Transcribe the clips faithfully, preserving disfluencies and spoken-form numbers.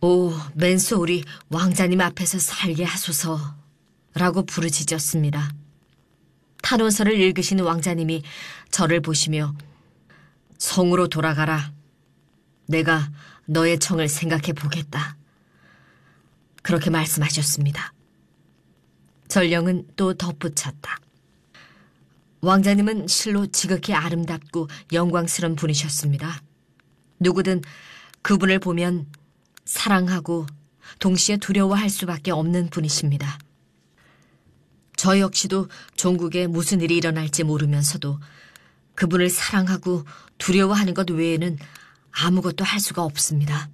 오, 맨소울이 왕자님 앞에서 살게 하소서 라고 부르짖었습니다. 탄원서를 읽으신 왕자님이 저를 보시며 성으로 돌아가라. 내가 너의 청을 생각해 보겠다. 그렇게 말씀하셨습니다. 전령은 또 덧붙였다. 왕자님은 실로 지극히 아름답고 영광스러운 분이셨습니다. 누구든 그분을 보면 사랑하고 동시에 두려워할 수밖에 없는 분이십니다. 저 역시도 종국에 무슨 일이 일어날지 모르면서도 그분을 사랑하고 두려워하는 것 외에는 아무것도 할 수가 없습니다.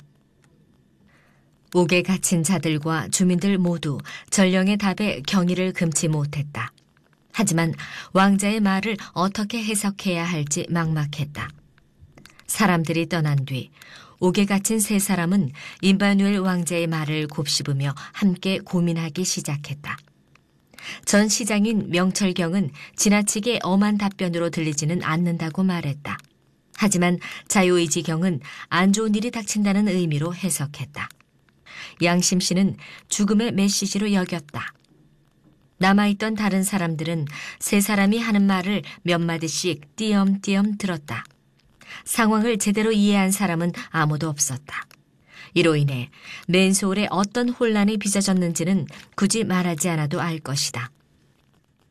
옥에 갇힌 자들과 주민들 모두 전령의 답에 경의를 금치 못했다. 하지만 왕자의 말을 어떻게 해석해야 할지 막막했다. 사람들이 떠난 뒤 옥에 갇힌 세 사람은 임마누엘 왕자의 말을 곱씹으며 함께 고민하기 시작했다. 전 시장인 명철경은 지나치게 엄한 답변으로 들리지는 않는다고 말했다. 하지만 자유의지경은 안 좋은 일이 닥친다는 의미로 해석했다. 양심씨는 죽음의 메시지로 여겼다. 남아있던 다른 사람들은 세 사람이 하는 말을 몇 마디씩 띄엄띄엄 들었다. 상황을 제대로 이해한 사람은 아무도 없었다. 이로 인해 맨소울에 어떤 혼란이 빚어졌는지는 굳이 말하지 않아도 알 것이다.